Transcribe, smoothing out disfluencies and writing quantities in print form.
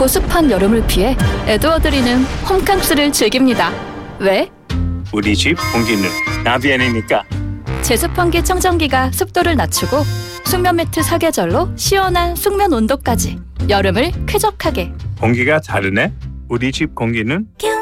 덥고 습한 여름을 피해 에드워드리는 홈캉스를 즐깁니다. 왜? 우리 집 공기는 나비안이니까. 제습환기 청정기가 습도를 낮추고 숙면 매트 사계절로 시원한 숙면 온도까지 여름을 쾌적하게. 공기가 다르네. 우리 집 공기는